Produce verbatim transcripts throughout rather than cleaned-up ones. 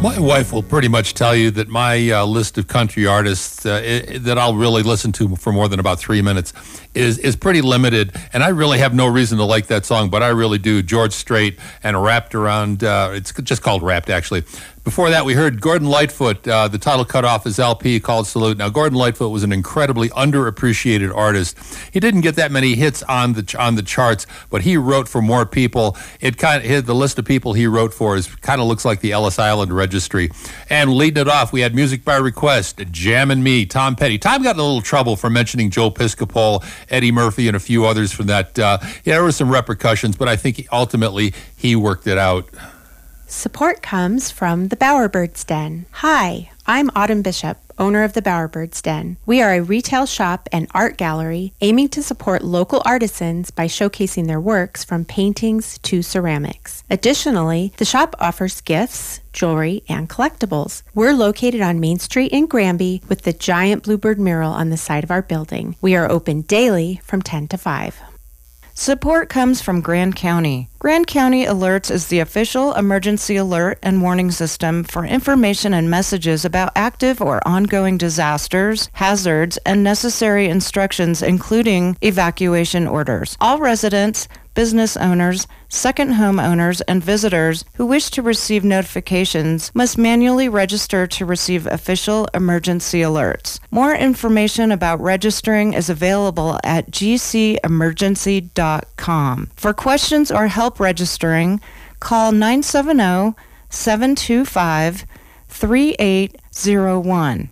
My wife will pretty much tell you that my uh, list of country artists uh, it, that I'll really listen to for more than about three minutes is is pretty limited, and I really have no reason to like that song, but I really do. George Strait and Wrapped Around, uh, it's just called Wrapped, actually. Before that, we heard Gordon Lightfoot, uh, the title cut off his L P called Salute. Now, Gordon Lightfoot was an incredibly underappreciated artist. He didn't get that many hits on the on the charts, but he wrote for more people. It kind of the list of people he wrote for is kind of looks like the Ellis Island Registry. And leading it off, we had Music by Request, Jam and Me, Tom Petty. Tom got in a little trouble for mentioning Joe Piscopo, Eddie Murphy, and a few others from that. Uh, yeah, there were some repercussions, but I think he, ultimately he worked it out. Support comes from the Bowerbirds Den. Hi, I'm Autumn Bishop, owner of the Bowerbirds Den. We are a retail shop and art gallery aiming to support local artisans by showcasing their works from paintings to ceramics. Additionally, the shop offers gifts, jewelry, and collectibles. We're located on Main Street in Granby with the giant bluebird mural on the side of our building. We are open daily from ten to five. Support comes from Grand County. Grand County Alerts is the official emergency alert and warning system for information and messages about active or ongoing disasters, hazards, and necessary instructions, including evacuation orders. All residents, business owners, second home owners, and visitors who wish to receive notifications must manually register to receive official emergency alerts. More information about registering is available at g c emergency dot com. For questions or help registering, call nine seven zero, seven two five, three eight zero one.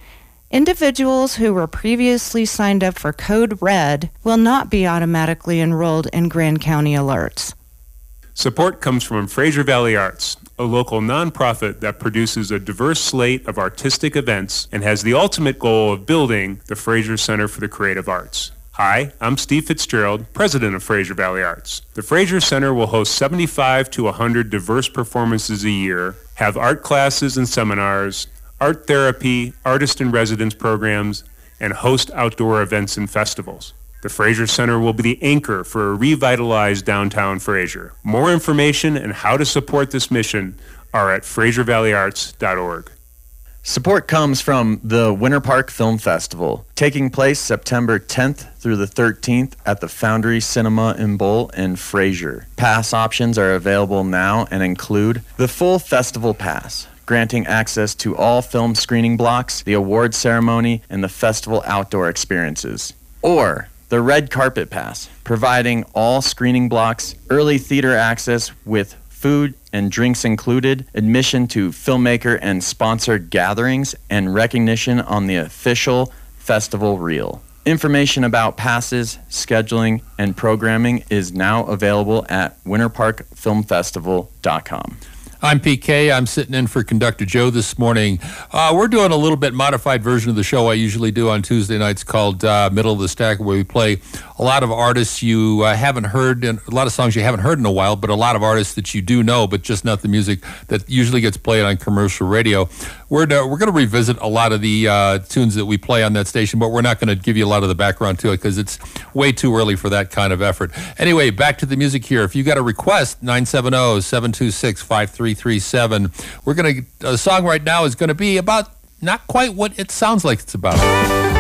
Individuals who were previously signed up for Code RED will not be automatically enrolled in Grand County Alerts. Support comes from Fraser Valley Arts, a local nonprofit that produces a diverse slate of artistic events and has the ultimate goal of building the Fraser Center for the Creative Arts. Hi, I'm Steve Fitzgerald, president of Fraser Valley Arts. The Fraser Center will host seventy-five to one hundred diverse performances a year, have art classes and seminars, art therapy, artist-in-residence programs, and host outdoor events and festivals. The Fraser Center will be the anchor for a revitalized downtown Fraser. More information and how to support this mission are at fraser valley arts dot org. Support comes from the Winter Park Film Festival, taking place September tenth through the thirteenth at the Foundry Cinema in Bull in Fraser. Pass options are available now and include the full festival pass, granting access to all film screening blocks, the award ceremony, and the festival outdoor experiences. Or the Red Carpet Pass, providing all screening blocks, early theater access with food and drinks included, admission to filmmaker and sponsored gatherings, and recognition on the official festival reel. Information about passes, scheduling, and programming is now available at winter park film festival dot com. I'm P K. I'm sitting in for Conductor Joe this morning. Uh, we're doing a little bit modified version of the show I usually do on Tuesday nights called uh, Middle of the Stack, where we play a lot of artists you uh, haven't heard, and a lot of songs you haven't heard in a while, but a lot of artists that you do know, but just not the music that usually gets played on commercial radio. We're uh, we're going to revisit a lot of the uh, tunes that we play on that station, but we're not going to give you a lot of the background to it because it's way too early for that kind of effort. Anyway, back to the music here. If you got a request, nine seven zero, seven two six, five three three seven. We're going to, the song right now is going to be about not quite what it sounds like it's about.